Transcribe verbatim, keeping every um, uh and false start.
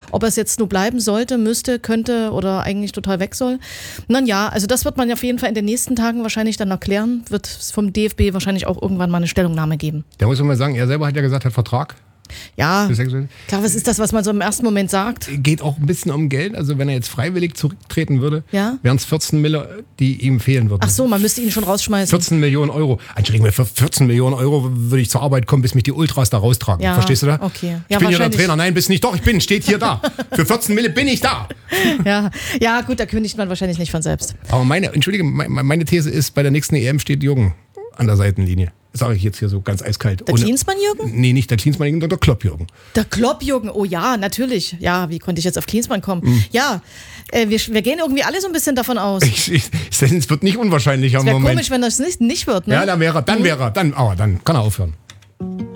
Ob er es jetzt nur bleiben sollte, müsste, könnte oder eigentlich total weg soll. Nun ja, also das wird man auf jeden Fall in den nächsten Tagen wahrscheinlich dann erklären. Wird vom D F B wahrscheinlich auch irgendwann mal eine Stellungnahme geben. Da muss man mal sagen, er selber hat ja gesagt, hat Vertrag. Ja, klar, was ist das, was man so im ersten Moment sagt? Geht auch ein bisschen um Geld. Also wenn er jetzt freiwillig zurücktreten würde, ja? wären es vierzehn Mille, die ihm fehlen würden. Ach so, man müsste ihn schon rausschmeißen. vierzehn Millionen Euro. Entschuldigung, für vierzehn Millionen Euro würde ich zur Arbeit kommen, bis mich die Ultras da raustragen. Ja, verstehst du da? Okay. Ich ja, bin hier der Trainer. Nein, bist nicht. Doch, ich bin. Steht hier da. Für vierzehn Mille bin ich da. Ja, ja, gut, da kündigt man wahrscheinlich nicht von selbst. Aber meine, entschuldige, meine These ist, bei der nächsten E M steht Jürgen an der Seitenlinie. Sage ich jetzt hier so ganz eiskalt. Der Klinsmann-Jürgen? Nee, nicht der Klinsmann-Jürgen, sondern der Klopp-Jürgen. Der Klopp-Jürgen, oh ja, natürlich. Ja, wie konnte ich jetzt auf Klinsmann kommen? Mhm. Ja, äh, wir, wir gehen irgendwie alle so ein bisschen davon aus. Ich, ich, es wird nicht unwahrscheinlicher im Moment. Moment. Wäre komisch, wenn das nicht, nicht wird, ne? Ja, dann wäre er, dann wäre er, dann, aber dann kann er aufhören.